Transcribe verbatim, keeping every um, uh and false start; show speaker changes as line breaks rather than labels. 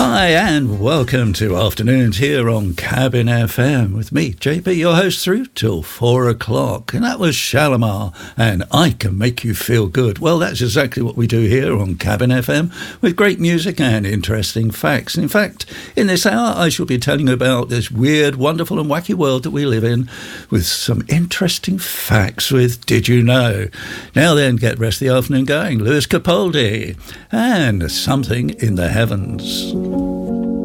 Hi and welcome to Afternoons here on Cabin F M with me, J P, your host through till four o'clock. And that was Shalimar and I Can Make You Feel Good. Well, that's exactly what we do here on Cabin F M with great music and interesting facts. In fact, in this hour, I shall be telling you about this weird, wonderful and wacky world that we live in with some interesting facts with Did You Know? Now then, get the rest of the afternoon going. Lewis Capaldi and Something in the Heavens.